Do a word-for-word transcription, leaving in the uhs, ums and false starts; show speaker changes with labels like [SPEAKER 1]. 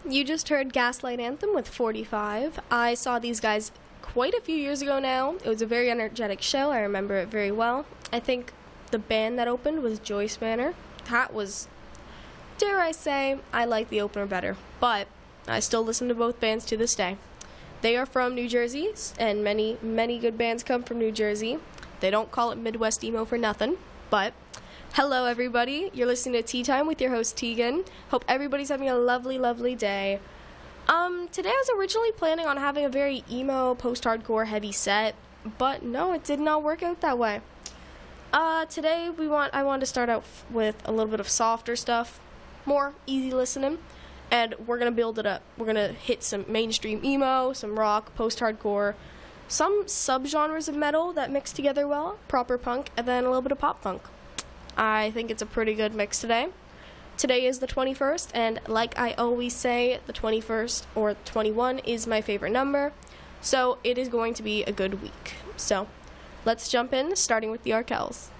[SPEAKER 1] You just heard Gaslight Anthem with forty-five. I saw these guys quite a few years ago now. It was a very energetic show. I remember it very well. I think the band that opened was Joyce Manor. That was, dare I say, I like the opener better. But I still listen to both bands to this day. They are from New Jersey, and many, many good bands come from New Jersey. They don't call it Midwest Emo for nothing, but hello, everybody. You're listening to Tea Time with your host, Tegan. Hope everybody's having a lovely, lovely day. Um, today I was originally planning on having a very emo, post-hardcore heavy set, but no, it did not work out that way. Uh, today we want, I wanted to start out f- with a little bit of softer stuff, more easy listening, and we're gonna build it up. We're gonna hit some mainstream emo, some rock, post-hardcore, some subgenres of metal that mix together well, proper punk, and then a little bit of pop punk. I think it's a pretty good mix today. Today is the twenty-first, and like I always say, the twenty-first or twenty-one is my favorite number, so it is going to be a good week. So let's jump in, starting with the Arkells.